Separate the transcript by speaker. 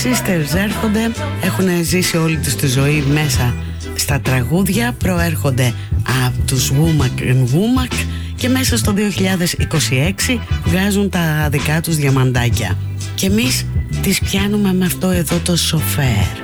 Speaker 1: Sisters έρχονται, έχουν ζήσει όλη τους τη ζωή μέσα στα τραγούδια, προέρχονται από τους Womack and Womack και μέσα στο 2026 βγάζουν τα δικά τους διαμαντάκια. Και εμείς τις πιάνουμε με αυτό εδώ το σοφέρ.